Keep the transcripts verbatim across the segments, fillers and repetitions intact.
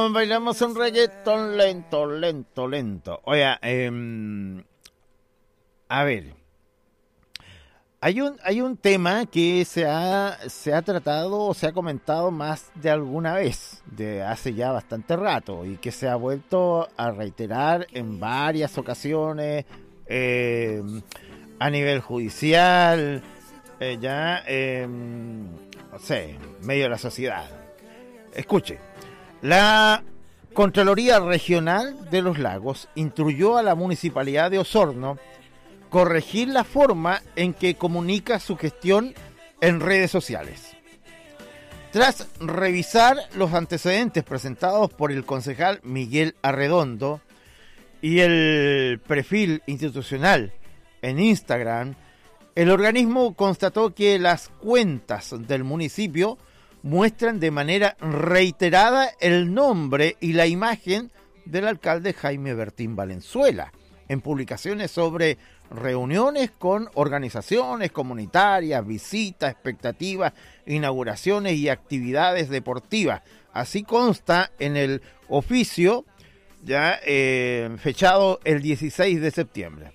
Bailamos un reggaetón lento, lento, lento. Oiga, eh, a ver, hay un hay un tema que se ha se ha tratado o se ha comentado más de alguna vez, de hace ya bastante rato, y que se ha vuelto a reiterar en varias ocasiones eh, a nivel judicial, eh, ya, eh, no sé, medio de la sociedad. Escuche. La Contraloría Regional de los Lagos instruyó a la Municipalidad de Osorno corregir la forma en que comunica su gestión en redes sociales. Tras revisar los antecedentes presentados por el concejal Miguel Arredondo y el perfil institucional en Instagram, el organismo constató que las cuentas del municipio muestran de manera reiterada el nombre y la imagen del alcalde Jaime Bertín Valenzuela en publicaciones sobre reuniones con organizaciones comunitarias, visitas, expectativas, inauguraciones y actividades deportivas. Así consta en el oficio ya eh, fechado el dieciséis de septiembre.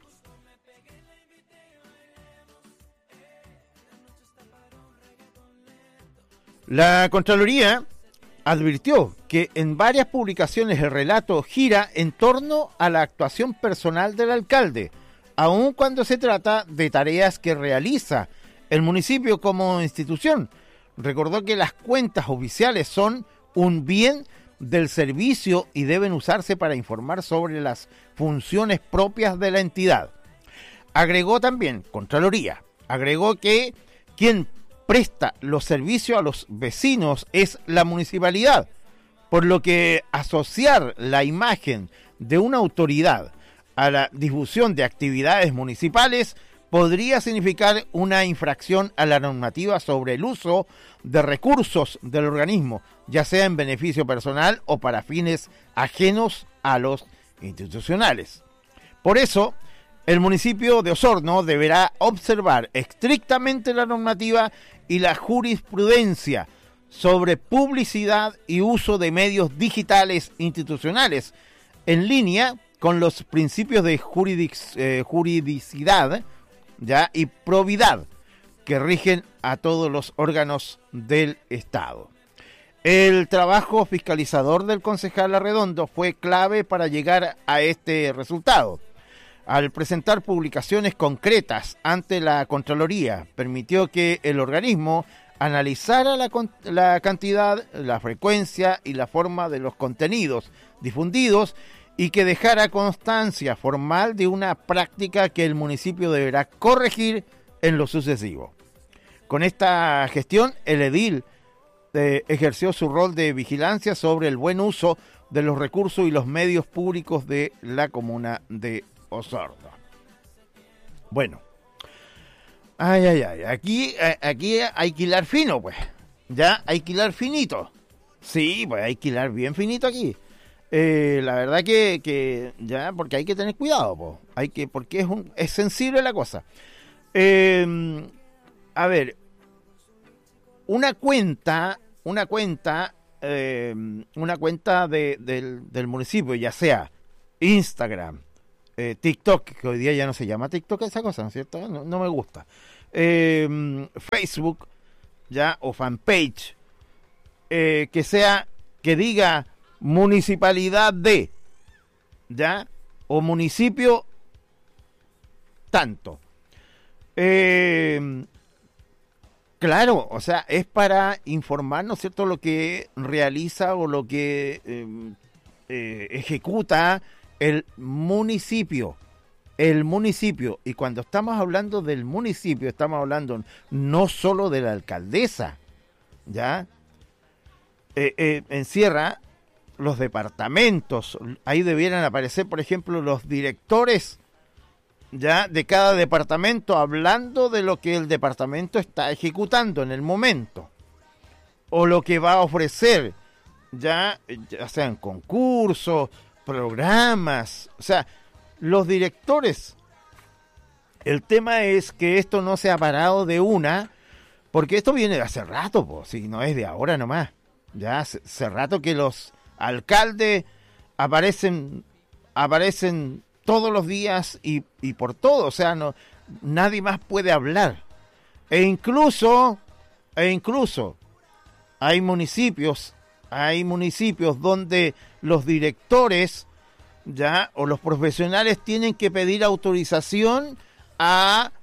La Contraloría advirtió que en varias publicaciones el relato gira en torno a la actuación personal del alcalde, aun cuando se trata de tareas que realiza el municipio como institución. Recordó que las cuentas oficiales son un bien del servicio y deben usarse para informar sobre las funciones propias de la entidad. Agregó también, Contraloría, agregó que quien presta los servicios a los vecinos es la municipalidad, por lo que asociar la imagen de una autoridad a la difusión de actividades municipales podría significar una infracción a la normativa sobre el uso de recursos del organismo, ya sea en beneficio personal o para fines ajenos a los institucionales. Por eso, el municipio de Osorno deberá observar estrictamente la normativa y la jurisprudencia sobre publicidad y uso de medios digitales institucionales, en línea con los principios de juridic, eh, juridicidad ya y probidad que rigen a todos los órganos del Estado. El trabajo fiscalizador del concejal Arredondo fue clave para llegar a este resultado. Al presentar publicaciones concretas ante la Contraloría, permitió que el organismo analizara la, la cantidad, la frecuencia y la forma de los contenidos difundidos y que dejara constancia formal de una práctica que el municipio deberá corregir en lo sucesivo. Con esta gestión, el edil eh, ejerció su rol de vigilancia sobre el buen uso de los recursos y los medios públicos de la comuna de Osorno. Bueno, ay, ay, ay, aquí, aquí hay que hilar fino, pues, ya hay que hilar finito, sí, pues hay que hilar bien finito aquí, eh, la verdad que, que, ya, porque hay que tener cuidado, pues, hay que, porque es, un, es sensible la cosa, eh, a ver, una cuenta, una cuenta, eh, una cuenta de, del, del municipio, ya sea Instagram, Eh, TikTok, que hoy día ya no se llama TikTok esa cosa, ¿no es cierto? No, no me gusta. Eh, Facebook, ya, o fanpage, eh, que sea, que diga municipalidad de, ya, o municipio tanto. Eh, claro, o sea, es para informar, ¿no es cierto?, lo que realiza o lo que eh, eh, ejecuta el municipio, el municipio, y cuando estamos hablando del municipio, estamos hablando no solo de la alcaldesa, ¿ya? Eh, eh, encierra los departamentos, ahí debieran aparecer, por ejemplo, los directores, ¿ya?, de cada departamento, hablando de lo que el departamento está ejecutando en el momento, o lo que va a ofrecer, ya, ya sean concursos, programas, o sea, los directores. El tema es que esto no se ha parado de una, porque esto viene de hace rato, pues, si no es de ahora nomás. Ya hace, hace rato que los alcaldes aparecen, aparecen todos los días y, y por todo, o sea, no, nadie más puede hablar. E incluso, e incluso, hay municipios, hay municipios donde los directores, ya, o los profesionales tienen que pedir autorización a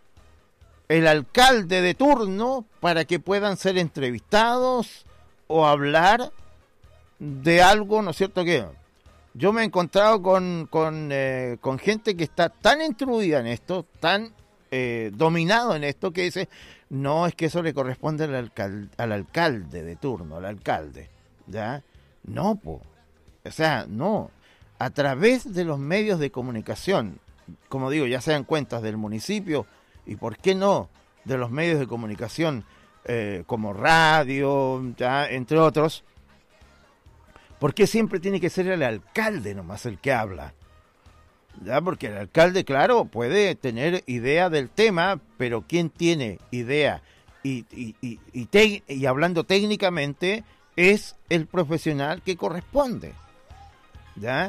el alcalde de turno para que puedan ser entrevistados o hablar de algo, ¿no es cierto? Que yo me he encontrado con, con, eh, con gente que está tan instruida en esto, tan eh, dominado en esto, que dice, no, es que eso le corresponde al alcalde, al alcalde de turno, al alcalde, ¿ya? No, po. O sea, no. A través de los medios de comunicación, como digo, ya sean cuentas del municipio y, ¿por qué no?, de los medios de comunicación eh, como radio, ya, entre otros. ¿Por qué siempre tiene que ser el alcalde nomás el que habla? Ya, porque el alcalde, claro, puede tener idea del tema, pero ¿quién tiene idea? Y, y, y, y, te, y hablando técnicamente, es el profesional que corresponde. ¿Ya?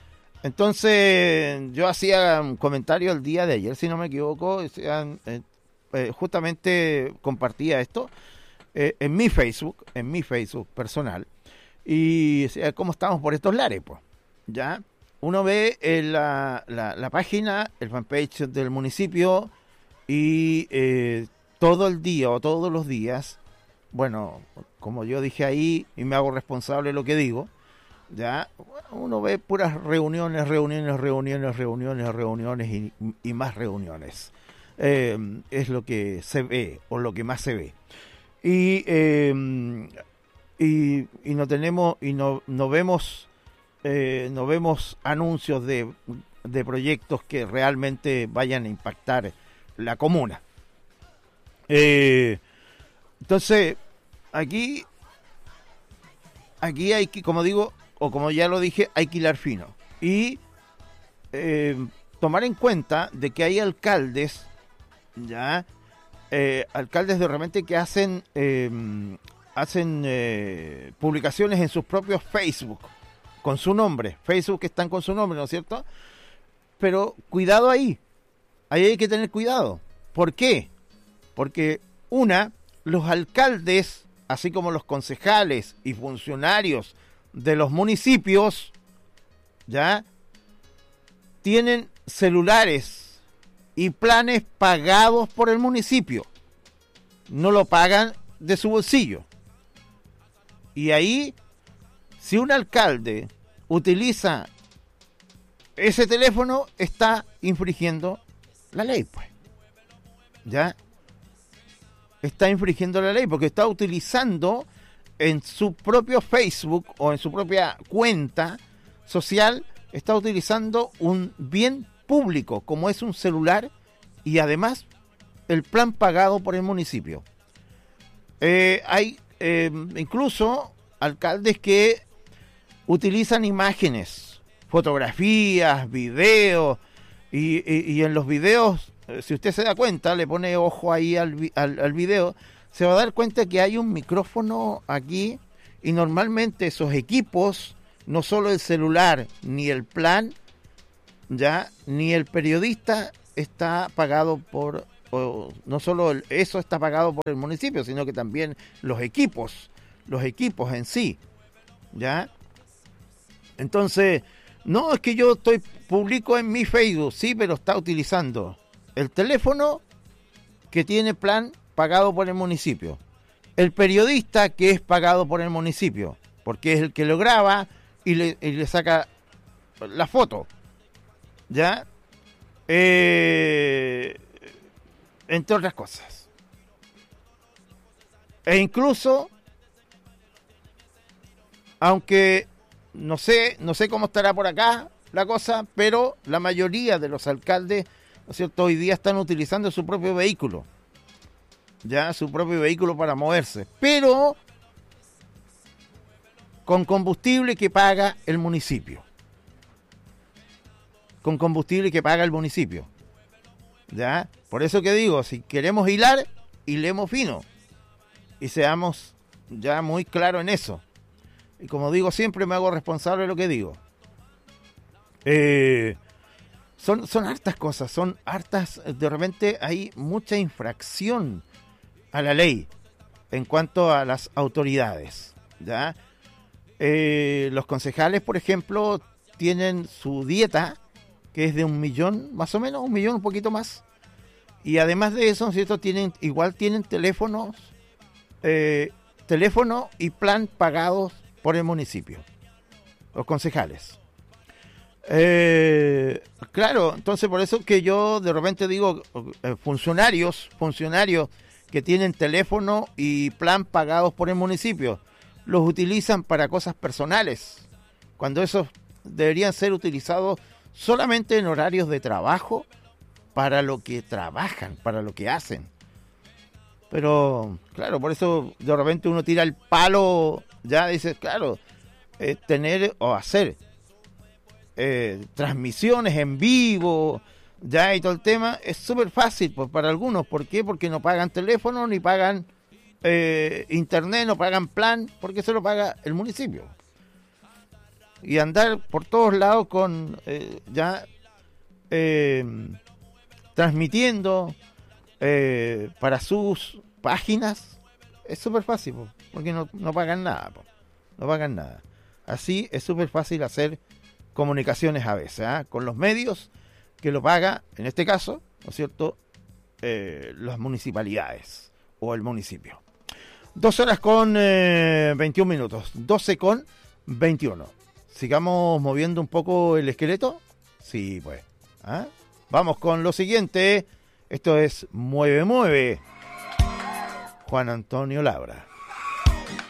Entonces, yo hacía un comentario el día de ayer, si no me equivoco, eh, eh, justamente compartía esto eh, en mi Facebook, en mi Facebook personal, y eh, cómo estamos por estos lares, pues, ¿ya? Uno ve eh, la, la, la página, el fanpage del municipio, y eh, todo el día o todos los días, bueno, como yo dije ahí, y me hago responsable de lo que digo, ya, uno ve puras reuniones, reuniones, reuniones, reuniones, reuniones y, y más reuniones. Eh, es lo que se ve, o lo que más se ve. Y, eh, y, y no tenemos, y no, no vemos, eh, no vemos anuncios de, de proyectos que realmente vayan a impactar la comuna. Eh, entonces, aquí, aquí hay que, como digo, o como ya lo dije, hay que hilar fino. Y eh, tomar en cuenta de que hay alcaldes, ya, eh, alcaldes de repente que hacen, eh, hacen eh, publicaciones en sus propios Facebook, con su nombre. Facebook están con su nombre, ¿no es cierto? Pero cuidado ahí. Ahí hay que tener cuidado. ¿Por qué? Porque, una, los alcaldes, así como los concejales y funcionarios de los municipios, ya, tienen celulares y planes pagados por el municipio. No lo pagan de su bolsillo. Y ahí, si un alcalde utiliza ese teléfono, está infringiendo la ley, pues. ¿Ya? Está infringiendo la ley porque está utilizando en su propio Facebook o en su propia cuenta social, está utilizando un bien público, como es un celular, y además el plan pagado por el municipio. Eh, hay eh, incluso alcaldes que utilizan imágenes, fotografías, videos, y, y, y en los videos, si usted se da cuenta, le pone ojo ahí al, al, al video, se va a dar cuenta que hay un micrófono aquí, y normalmente esos equipos, no solo el celular, ni el plan, ya, ni el periodista está pagado por, o no solo el, eso está pagado por el municipio, sino que también los equipos, los equipos en sí, ya. Entonces, no es que yo estoy publico en mi Facebook, sí, pero está utilizando el teléfono que tiene plan pagado por el municipio, el periodista que es pagado por el municipio, porque es el que lo graba y le, y le saca la foto, ¿ya? Eh, entre otras cosas. E incluso, aunque no sé, no sé cómo estará por acá la cosa, pero la mayoría de los alcaldes, ¿no es cierto?, hoy día están utilizando su propio vehículo, ya, su propio vehículo para moverse, pero con combustible que paga el municipio. Con combustible que paga el municipio. ¿Ya? Por eso que digo, si queremos hilar, hilemos fino. Y seamos ya muy claros en eso. Y como digo siempre, me hago responsable de lo que digo. Eh, son, son hartas cosas, son hartas, de repente hay mucha infracción a la ley en cuanto a las autoridades, ¿ya? Eh, los concejales, por ejemplo, tienen su dieta, que es de un millón, más o menos, un millón, un poquito más. Y además de eso, ¿cierto? Tienen, igual tienen teléfonos, eh, teléfono y plan pagados por el municipio, los concejales. Eh, claro, entonces por eso que yo de repente digo, eh, funcionarios, funcionarios que tienen teléfono y plan pagados por el municipio, los utilizan para cosas personales, cuando esos deberían ser utilizados solamente en horarios de trabajo, para lo que trabajan, para lo que hacen. Pero, claro, por eso de repente uno tira el palo, ya dice, claro, eh, tener o hacer eh, transmisiones en vivo, ya y todo el tema, es súper fácil pues, para algunos. ¿Por qué? Porque no pagan teléfono, ni pagan eh, internet, no pagan plan, porque eso lo paga el municipio. Y andar por todos lados con eh, ya eh, transmitiendo eh, para sus páginas es súper fácil, po, porque no, no pagan nada, po, no pagan nada. Así es súper fácil hacer comunicaciones a veces, ¿eh? Con los medios que lo paga, en este caso, ¿no es cierto?, eh, las municipalidades o el municipio. Dos horas con eh, veintiún minutos, doce con veintiuno. Sigamos moviendo un poco el esqueleto. Sí, pues. ¿Ah? Vamos con lo siguiente. Esto es Mueve, Mueve. Juan Antonio Labra.